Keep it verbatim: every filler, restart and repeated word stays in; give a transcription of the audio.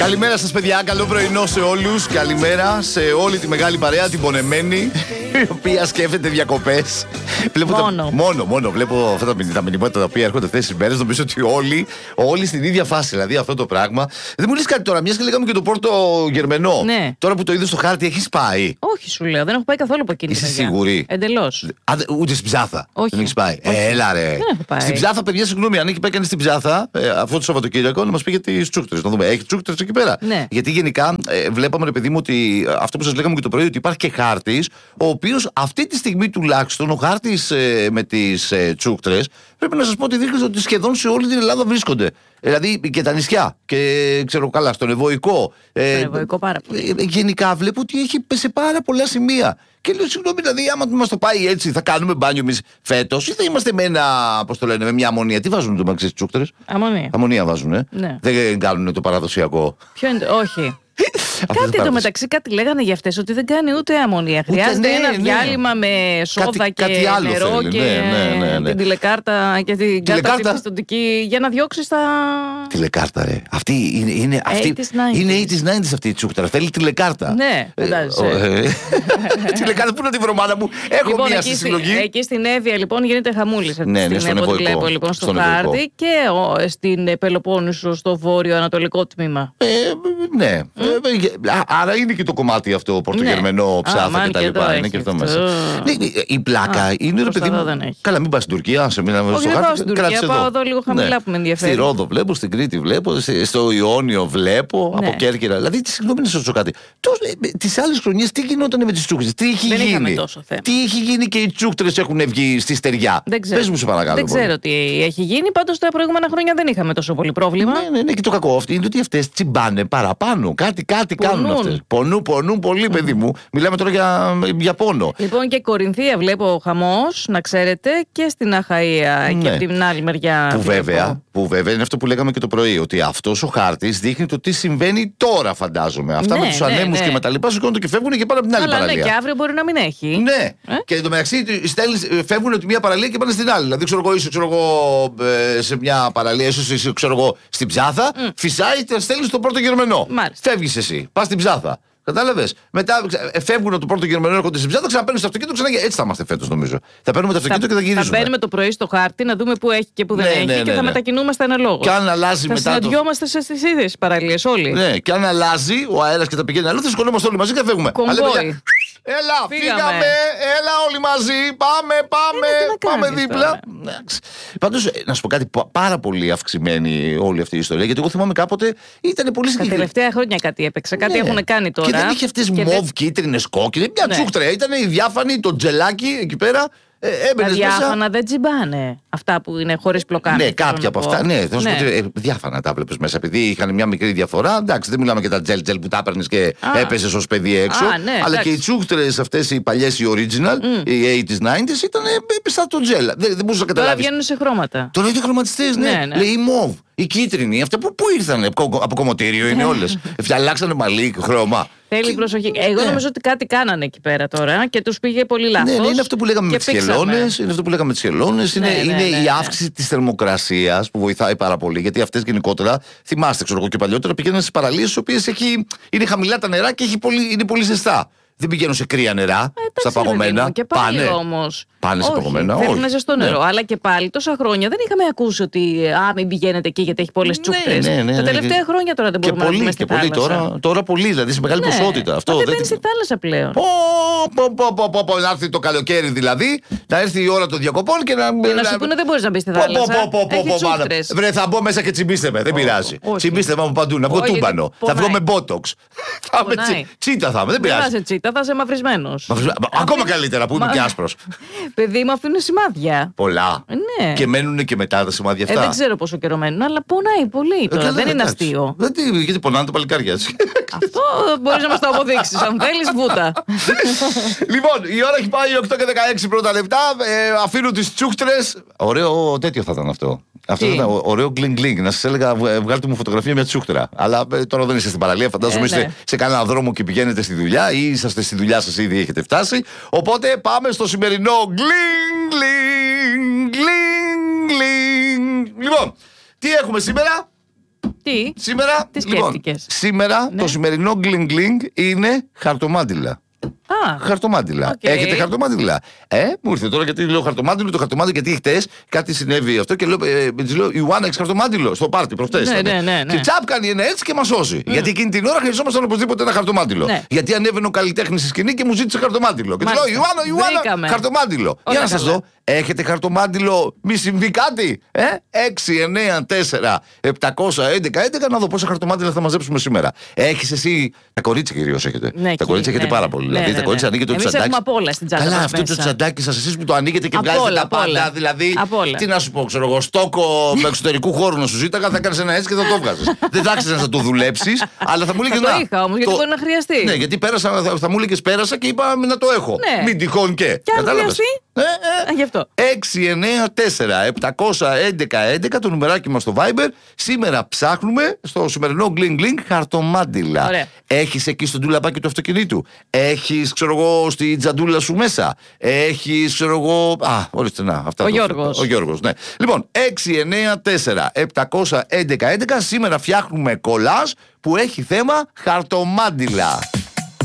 Καλημέρα σας, παιδιά. Καλό πρωινό σε όλους. Καλημέρα σε όλη τη μεγάλη παρέα, την πονεμένη, η οποία σκέφτεται διακοπές. Μόνο. Τα... μόνο, μόνο. Βλέπω αυτά τα μηνύματα τα οποία έρχονται αυτές τις μέρες. Νομίζω ότι όλοι, όλοι στην ίδια φάση. Δηλαδή αυτό το πράγμα. Δεν μου λες κάτι τώρα, μιας και λέγαμε και το Πόρτο Γερμενό. Ναι. Τώρα που το είδες στο χάρτη, έχεις πάει? Όχι, σου λέω. Δεν έχω πάει καθόλου από εκείνη. Είσαι σίγουρη? Εντελώς. Ούτε στην Ψάθα. Όχι. Δεν έχεις πάει? Όχι. Ε, έλα ρε. Δεν έχω πάει. Στην Ψάθα, παιδιά, συγγνώμη, αν έχει πάει κανείς στην Ψάθα ε, αυτό το Σαββατοκύριακο, να μας πει για τις τσούκτρες. Να δούμε, έχει τσούκτρες εκεί πέρα? Ναι. Γιατί γενικά ε, βλέπαμε, ρε παιδί μου, ότι ε, αυτό που σας λέγαμε και το πρωί, ότι υπάρχει και χάρτης, ο οποίος αυτή τη στιγμή τουλάχιστον, ο χάρτης ε, με τις ε, τσούκτρες, πρέπει να σας πω ότι δείχνει ότι σχεδόν σε όλη την Ελλάδα βρίσκονται. Δηλαδή και τα νησιά. Και ξέρω καλά, στον Ευωικό. Ε, στον Ευωικό πάρα πολύ. Ε, γενικά βλέπω ότι έχει σε πάρα πολλά σημεία. Και λέω, συγγνώμη, δηλαδή, άμα μας το πάει έτσι, θα κάνουμε μπάνιο εμείς φέτος ή θα είμαστε με ένα, πώς το λένε, με μια αμμονία? Τι βάζουν το μαξί στις τσούκτρες? Αμμονία. Αμμονία βάζουν, ε. Ναι. Δεν κάνουν το παραδοσιακό. Ποιο είναι, όχι. Κάτι εντωμεταξύ, κάτι λέγανε για αυτές, ότι δεν κάνει ούτε αμμονία. Χρειάζεται ναι, ένα ναι. διάλειμμα με σόδα Κάτι- και κάτι άλλο νερό θέλει, και ναι, ναι, ναι, ναι. την τηλεκάρτα και την κάρτα Τηλεκάρτα. την πιστωτική για να διώξει τα. Τηλεκάρτα, ρε. Αυτή είναι. είναι αυτή, ογδόντα, ενενήντα. είναι ογδόντα ενενήντα αυτή η τσούκτρα. Θέλει τηλεκάρτα. Ναι, Ε, φαντάζεσαι. ο, ε, Τηλεκάρτα, πού είναι τη βρωμάνα μου? Έχω Λοιπόν, μία εκεί, στη στη- συλλογή. εκεί στην Εύβοια λοιπόν γίνεται χαμούλης αυτή Ναι, τη ναι, στιγμή, στον από ό,τι Ευωικό. βλέπω λοιπόν στο Στον Ευωικό. χάρτη και ο, στην Πελοπόννησο στο βόρειο-ανατολικό τμήμα. Ε, ναι. Ε, ε, α- άρα είναι και το κομμάτι αυτό, πορτογερμενό, Ναι. ψάθα Α, μάν κτλ. και εδώ Είναι έχει και αυτό αυτό. μέσα. Ναι, η πλάκα Α, είναι, ρε προς τα παιδί εδώ μου. δεν έχει. Καλά, μην πας στην Τουρκία, σε μήνα Όχι, στο δεν πάω χάρτη. στην Τουρκία, κράτησε πάω εδώ λίγο χαμηλά που με ενδιαφέρει. Στη Ρόδο βλέπω, στην Κρήτη βλέπω, στη- στο Ιόνιο βλέπω, Ναι. από Κέρκυρα. Δηλαδή, τι συγγνώμη να σα ρωτήσω κάτι. Τι άλλε χρονιέ τι γινόταν με τις τσούκτρες? Τι έχει Δεν γίνει? είχαμε τόσο θέμα. Τι έχει γίνει και οι τσούκτρες έχουν βγει στη στεριά? Δεν ξέρω. Πες μου, σε παρακαλώ. Δεν πολύ. ξέρω τι έχει γίνει. Πάντως τα προηγούμενα χρόνια δεν είχαμε τόσο πολύ πρόβλημα. Ναι, ναι, ναι, και το κακό αυτό είναι ότι αυτές τσιμπάνε παραπάνω. Κάτι, κάτι Πονούν. κάνουν αυτές. Πονούν, πονούν πολύ, παιδί μου. Μιλάμε τώρα για, για πόνο. Λοιπόν, και Κορινθία βλέπω χαμός, να ξέρετε, και στην Αχαΐα και Ναι. από την άλλη μεριά. Που βλέπω. βέβαια, που βέβαια είναι αυτό που λέγαμε και το πρωί, ότι αυτός ο χάρτης δείχνει το τι συμβαίνει τώρα, φαντάζομαι. Αυτά Ναι, με τους ναι, ανέμους ναι. και με τα λοιπά σηκώνονται και φεύγουν και πάνε από την άλλη Αλλά ναι, παραλία. και αύριο μπορεί να μην έχει. Ναι, Ε? και εν τω μεταξύ στέλνεις- φεύγουν από τη μία παραλία και πάνε στην άλλη. Δηλαδή, ξέρω εγώ, είσαι ξέρω εγώ, ε, σε μια παραλία, ίσως είσαι ξέρω εγώ, στην Ψάθα, φυσάει και στέλνει στο Πόρτο Γερμενό. Μάλιστα. Φεύγεις εσύ, πας στην Ψάθα. Κατάλαβες. Μετά ε, φεύγουν από το Πόρτο Γερμανό, έρχονται στην Ψάθα, ξαναπαίρνουν στο αυτοκίνητο, ξανά. Έτσι θα είμαστε φέτος, νομίζω. Θα παίρνουμε το αυτοκίνητο και θα Θα γυρίζουμε. μπαίνουμε το πρωί στο χάρτη να δούμε πού έχει και πού δεν Ναι, έχει ναι, και ναι, θα ναι. μετακινούμαστε αναλόγως. Και αν αλλάζει Θα μετά. Το... συναντιόμαστε σε στις ίδιες παραλίες όλοι. Ναι, και αν αλλάζει ο αέρας και τα πηγαίνει αλλού, θα σηκωνόμαστε όλοι μαζί και θα φεύγουμε. Κομβόι. Αλλά, παιδιά, έλα, Φύγαμε. φύγαμε, έλα όλοι μαζί, πάμε, πάμε, Ε, τι να πάμε κάνεις δίπλα. τώρα. Πάντως, ε, να σου πω κάτι, πα- πάρα πολύ αυξημένη όλη αυτή η ιστορία, γιατί εγώ θυμάμαι κάποτε ήταν πολύ Τα συγκεκριμένη. τελευταία χρόνια κάτι έπαιξε, κάτι Ναι. έχουν κάνει τώρα. Και δεν είχε αυτές Και μοβ, κίτρινες, κόκκινες, μια Ναι. τσούκτρα. Ήταν η διάφανη, το τζελάκι εκεί πέρα. Ε, Τα έμπαινες μέσα. διάφανα δεν τσιμπάνε. Αυτά που είναι χωρίς πλοκάμι. Ναι, θέλω κάποια να από πω. αυτά. Ναι, θέλω να σου πω Ναι. ότι ε, διάφανα τα βλέπεις μέσα. Επειδή είχαν μια μικρή διαφορά. Εντάξει, δεν μιλάμε για τα τζελ τζελ που τα έπαιρνε και Α. έπαιζε ως παιδί έξω. Α, ναι, αλλά εντάξει. και οι τσούκτρες αυτές οι παλιές, οι original, οι ογδόντα, ενενήντα ήταν ε, σαν το τζελ. Δεν, δεν μπορούσα να Τώρα καταλάβει. βγαίνουν σε χρώματα. Τώρα είναι χρωματιστές, ναι. Ναι, ναι. Λέει η μοβ, η κίτρινη. Αυτά που, πού ήρθανε, από, από κομμωτήριο είναι όλες. Φτιαλάξανε μαλλί, χρώμα. Θέλει Και- προσοχή. Εγώ ναι. νομίζω ότι κάτι κάνανε εκεί πέρα τώρα και τους πήγε πολύ λάθος. Ναι, ναι, είναι αυτό που λέγαμε και με τις πήξαμε. χελώνες. Είναι αυτό που λέγαμε με τις χελώνες. Είναι, Ναι, ναι, είναι ναι, η ναι. αύξηση της θερμοκρασίας που βοηθάει πάρα πολύ. Γιατί αυτές γενικότερα, θυμάστε, ξέρω εγώ και παλιότερα, πηγαίνουν στις παραλίες στις οποίες έχει, είναι χαμηλά τα νερά και έχει πολύ, είναι πολύ ζεστά. Δεν πηγαίνουν σε κρύα νερά, Ε, στα εντάξει, ρε παιδί παγωμένα. μου, και πάλι Πάνε. όμως. Πάνε σε Όχι, παγωμένα, θέλουν όχι. ζεστό Ναι. νερό. Αλλά και πάλι τόσα χρόνια δεν είχαμε ακούσει ότι α, μην πηγαίνετε εκεί γιατί έχει πολλές Ναι, τσούκτρες. ναι, ναι, Τα ναι. τελευταία χρόνια τώρα δεν Και μπορούμε να πολύ, δούμε και στη πολύ θάλασσα. τώρα, τώρα πολύ, δηλαδή σε μεγάλη Ναι. ποσότητα. Αυτό Μα δεν δεν μπαίνει στη θάλασσα πλέον. Πω, πω, πω, πω, πω, πω, να έρθει το καλοκαίρι δηλαδή, να έρθει η ώρα των διακοπών και να. Και να σου πούνε δεν μπορείς να μπει στη Πω, πω, θάλασσα. πω, πω, πω, Έχει πω, μάνα. τσούκτρες. Βρε, θα μπω μέσα και τσιμπήστε με, δεν πειράζει. όχι. Τσιμπήστε με από παντού, να βγω Όχι, τούμπανο. γιατί Θα βγω πονάει. με μπότοξ. Θα είμαι Πονάει. τσι- τσίτα θα είμαι, δεν Δεν θα πειράζει. είσαι τσίτα, θα είσαι μαυρισμένος. Μα, ακόμα καλύτερα που είμαι Μα- και άσπρος. Παιδί μου αφήνουν σημάδια. Πολλά. Ναι. Και μένουν και μετά τα σημάδια Ε, αυτά. δεν ξέρω πόσο καιρό μένουν, αλλά πονάει πολύ Ε, τώρα. καλά, δεν είναι εντάξει. αστείο. Δεν τι, γιατί πονάνε τα παλικάρια έτσι. Αυτό μπορείς να μας το αποδείξεις. Αν θέλεις, βούτα. Λοιπόν, η ώρα έχει πάει οκτώ και δεκαέξι πρώτα λεπτά. Ε, αφήνω τις τσούκτρες. Ωραίο τέτοιο θα ήταν αυτό. Αυτό Τι? θα ήταν ωραίο γκλινγκ γκλινγκ. Να σας έλεγα, βγ- βγάλτε μου φωτογραφία μια τσούκτρα. Αλλά ε, τώρα δεν είστε στην παραλία. Φαντάζομαι Ε, είστε ναι. σε κανένα δρόμο και πηγαίνετε στη δουλειά ή είσαστε στη δουλειά σας ήδη έχετε φτάσει. Οπότε πάμε στο σημερινό γκλινγκ γκλινγκ γκλινγκ γκλινγκ. Λοιπόν, τι έχουμε σήμερα? Τι? Σήμερα, Τι λοιπόν, σκέφτηκες? σήμερα Ναι. το σημερινό γκλινγκ γκλινγκ είναι χαρτομάντιλα. Α, Χαρτομάντιλα. Οκ. Έχετε χαρτομάντιλα. Ε, μου ήρθε τώρα γιατί λέω χαρτομάντιλο, το χαρτομάντιλο γιατί χτε κάτι συνέβη αυτό και λέω, ε, της λέω Ιωάννα, έχεις χαρτομάντιλο στο πάρτι προχτές. Ναι, ήταν. ναι, ναι, ναι. Και τσάπ κάνει ένα έτσι και μα σώσει. Γιατί εκείνη την ώρα χρειαζόμασταν οπωσδήποτε ένα χαρτομάντιλο. Ναι. Γιατί ανέβαινε ο καλλιτέχνη στη σκηνή και μου ζήτησε χαρτομάντιλο. Και του λέω Μάλιστα. Ιωάννα, Ιωάννα, Βρήκαμε. χαρτομάντιλο. Όλα Για να σα καλά. δω, έχετε χαρτομάντιλο, μη συμβεί κάτι. Ε? έξι εννιά τέσσερα επτακόσια έντεκα έντεκα να δω πόσα χαρτομάντιλα θα μαζέψουμε σήμερα. Έχει εσύ. Τα κορίτσια κυρίω έχετε. Ναι, τα κορίτσια ναι, έχετε ναι. πάρα πολύ. Ναι, Δηλαδή ναι, τα κορίτσια ναι. ανοίγετε το Εμείς τσαντάκι. έχουμε απ' όλα στην τσάντα Καλά, μας αυτό το μέσα. τσαντάκι σα, εσεί που το ανοίγετε και Απ' βγάζετε όλα, τα απ' όλα. πάντα. Δηλαδή, Απ' όλα. τι να σου πω, ξέρω εγώ, στόκο με εξωτερικού χώρου να σου ζήταγα, θα έκανε ένα έτσι και θα το βγάζει. Δεν θα άξιζε να το δουλέψει, αλλά θα μου έλεγε Θα το να. είχα όμως, γιατί μπορεί να χρειαστεί. Ναι, γιατί πέρασα, θα, θα μου έλεγε πέρασα και είπα να το έχω. Ναι. Μην τυχόν και. Και αν Κατάλαβες? χρειαστεί. Ε, ε. Α, γι' αυτό. έξι εννιά τέσσερα επτακόσια έντεκα έντεκα το νουμεράκι μας στο Viber. Σήμερα ψάχνουμε στο σημερινό Gling Gling χαρτομάντιλα. Ωραία. Έχεις εκεί στο ντουλαπάκι του αυτοκινήτου. Έχεις, ξέρω εγώ, στη τζαντούλα σου μέσα. Έχεις, ξέρω εγώ. Α, ορίστε να. Αυτά Ο το- Γιώργος. Ο Γιώργος, ναι. Λοιπόν, έξι εννιά τέσσερα επτακόσια έντεκα έντεκα. Σήμερα φτιάχνουμε κολάζ που έχει θέμα χαρτομάντιλα.